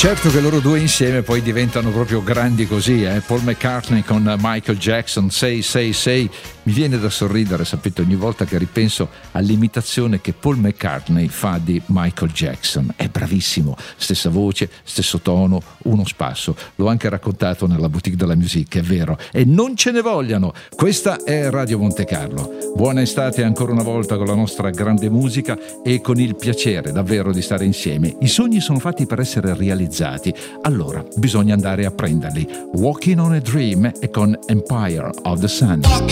Certo che loro due insieme poi diventano proprio grandi così, Paul McCartney con Michael Jackson, Say Say Say. Mi viene da sorridere, sapete, ogni volta che ripenso all'imitazione che Paul McCartney fa di Michael Jackson. È bravissimo, stessa voce, stesso tono, uno spasso. L'ho anche raccontato nella Boutique de la Musique, è vero. E non ce ne vogliano. Questa è Radio Monte Carlo. Buona estate ancora una volta con la nostra grande musica e con il piacere davvero di stare insieme. I sogni sono fatti per essere realizzati, allora bisogna andare a prenderli. Walking on a Dream e con Empire of the Sun.